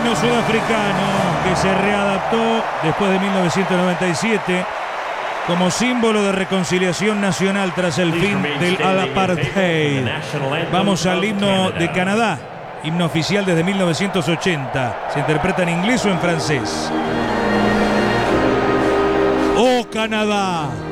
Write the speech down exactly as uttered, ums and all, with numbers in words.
himno sudafricano que se readaptó después de mil novecientos noventa y siete como símbolo de reconciliación nacional tras el fin del apartheid. Vamos al himno de Canadá, himno oficial desde mil novecientos ochenta. Se interpreta en inglés o en francés. ¡Oh, Canadá!